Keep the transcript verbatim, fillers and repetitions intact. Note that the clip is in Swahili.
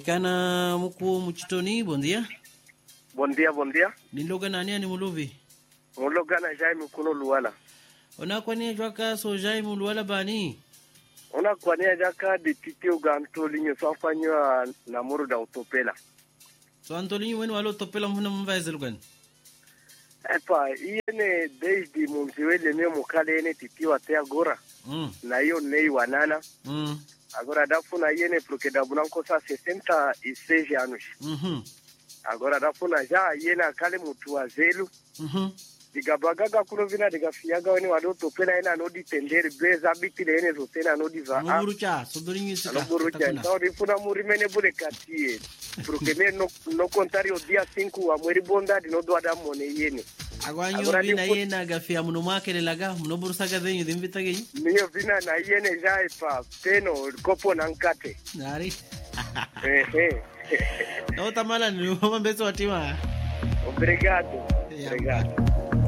Kana muku muchitoni, bom dia. Bom dia, bom dia. Niloga nani ani muluvi? Muloga na Jaime Kuno Luala. Ona kwani jwaka so Jaime Luala bani? Ona kwani jaka de titio gantolinyo so afanywa na muru da utopela. So antolinyo wenu walo utopela mfuna mvaezel gani? Epa, iene desde mumziwele mio mukale ene titio ate agora. Mm. Na hiyo nei wanana. Mm. Agora dafuna iene porque da bunanko sa sessenta e seis anos. Mhm. Agora dafuna ja iene akale mutu wa zelu. Mhm. Digabagaga kuno vina digafiaga wene wado topela ena no di tendere beza bitile ene zotena no di va. Murucha, sodorinyo sika. Murucha, então rifuna muri mene bure katie. Porque me no no contario dia cinco wa mweri bondadi no do adamo ne yene. Agwanyo vina yena gafia muno mwake lelaga, muno burusaga zenyu dimbita geyi. Niyo vina na yene jai pa peno kopo na nkate. Nari. Eh eh. No tamala ni mbeso watima. Obrigado. Obrigado.